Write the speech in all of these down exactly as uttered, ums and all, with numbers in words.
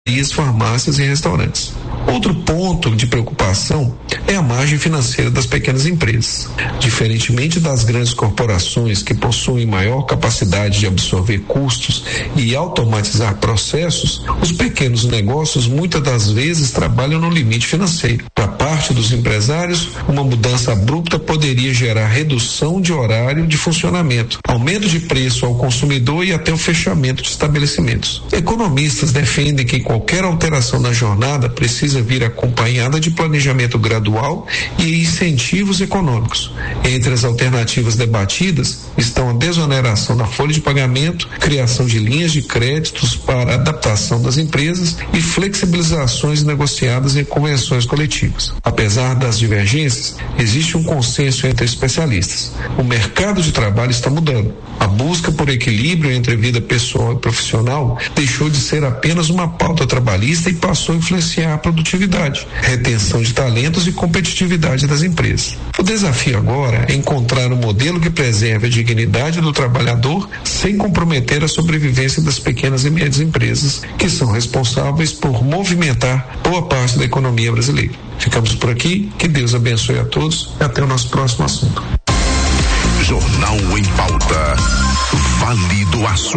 farmácias e restaurantes. Outro ponto de preocupação é a margem financeira das pequenas empresas. Diferentemente das grandes corporações que possuem maior capacidade de absorver custos e automatizar processos, os pequenos negócios muitas das vezes trabalham no limite financeiro. Para parte dos empresários, uma mudança abrupta poderia gerar redução de horário de funcionamento, aumento de preço ao consumidor e até o fechamento de estabelecimentos. Economistas defendem que qualquer alteração na jornada precisa vir acompanhada de planejamento gradual e incentivos econômicos. Entre as alternativas debatidas estão a desoneração da folha de pagamento, criação de linhas de créditos para adaptação das empresas e flexibilizações negociadas em convenções coletivas. Apesar das divergências, existe um consenso entre especialistas. O mercado de trabalho está mudando. A busca por equilíbrio entre vida pessoal e profissional deixou de ser apenas uma pauta trabalhista e passou a influenciar a produtividade, retenção de talentos e competitividade das empresas. O desafio agora é encontrar um modelo que preserve a dignidade do trabalhador sem comprometer a sobrevivência das pequenas e médias empresas, que são responsáveis por movimentar boa parte da economia brasileira. Ficamos por aqui, que Deus abençoe a todos e até o nosso próximo assunto. Jornal em Pauta. Vale do Aço.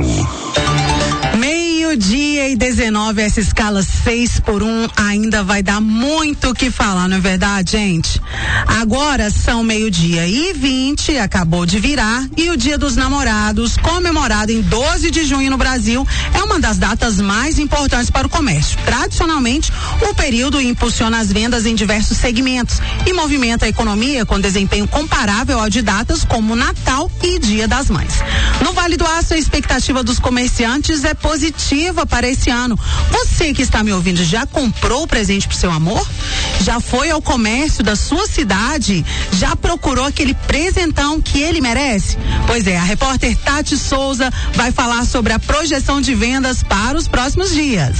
Meio-dia e dezenove, essa escala seis por um ainda vai dar muito o que falar, não é verdade, gente? Agora são meio-dia e vinte, acabou de virar, e o Dia dos Namorados, comemorado em doze de junho no Brasil, é uma das datas mais importantes para o comércio. Tradicionalmente, o período impulsiona as vendas em diversos segmentos e movimenta a economia com desempenho comparável ao de datas como Natal e Dia das Mães. No Vale do Aço, a expectativa dos comerciantes é positiva para esse ano. Você que está me ouvindo já comprou o presente pro seu amor? Já foi ao comércio da sua cidade? Já procurou aquele presentão que ele merece? Pois é, a repórter Tati Souza vai falar sobre a projeção de vendas para os próximos dias.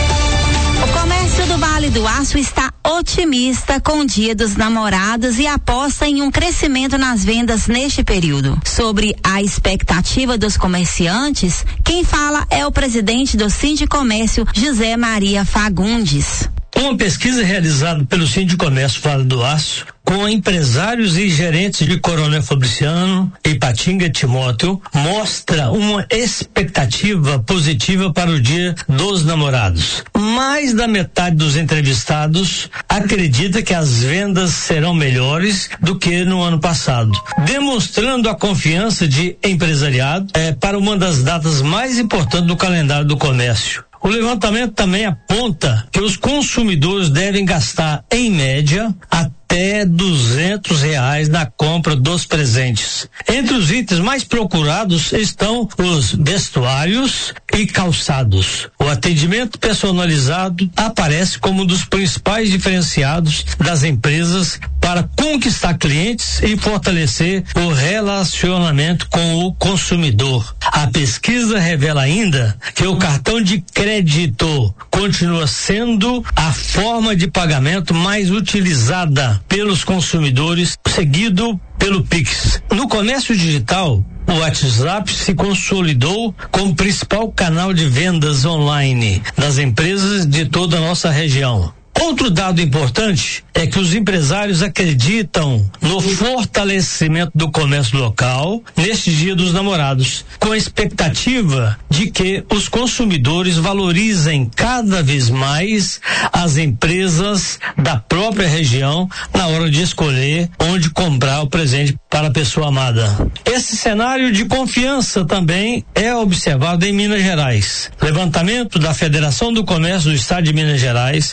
O comércio do Vale do Aço está otimista com o Dia dos Namorados e aposta em um crescimento nas vendas neste período. Sobre a expectativa dos comerciantes, quem fala é o presidente do Sindicomércio, José Maria Fagundes. Uma pesquisa realizada pelo Sindicomércio Vale do Aço com empresários e gerentes de Coronel Fabriciano e Patinga Timóteo mostra uma expectativa positiva para o Dia dos Namorados. Mais da metade dos entrevistados acredita que as vendas serão melhores do que no ano passado, demonstrando a confiança de empresariado é, para uma das datas mais importantes do calendário do comércio. O levantamento também aponta que os consumidores devem gastar, em média, até duzentos reais na compra dos presentes. Entre os itens mais procurados estão os vestuários e calçados. O atendimento personalizado aparece como um dos principais diferenciados das empresas para conquistar clientes e fortalecer o relacionamento com o consumidor. A pesquisa revela ainda que o cartão de crédito continua sendo a forma de pagamento mais utilizada pelos consumidores, seguido pelo Pix. No comércio digital, o WhatsApp se consolidou como principal canal de vendas online das empresas de toda a nossa região. Outro dado importante é que os empresários acreditam no fortalecimento do comércio local neste Dia dos Namorados, com a expectativa de que os consumidores valorizem cada vez mais as empresas da própria região na hora de escolher onde comprar o presente para a pessoa amada. Esse cenário de confiança também é observado em Minas Gerais. Levantamento da Federação do Comércio do Estado de Minas Gerais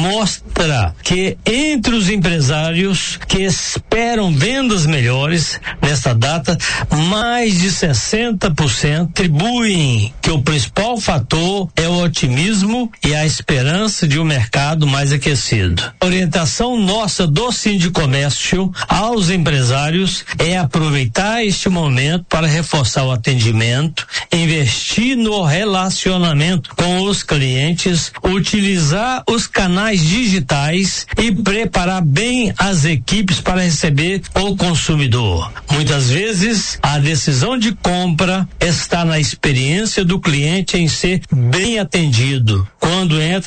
mostra que entre os empresários que esperam vendas melhores nesta data, mais de sessenta por cento atribuem que o principal fator é o otimismo e a esperança de um mercado mais aquecido. A orientação nossa do Sindicomércio aos empresários é aproveitar este momento para reforçar o atendimento, investir no relacionamento com os clientes, utilizar os canais digitais e preparar bem as equipes para receber o consumidor. Muitas vezes, a decisão de compra está na experiência do cliente em ser bem atendido. Quando entra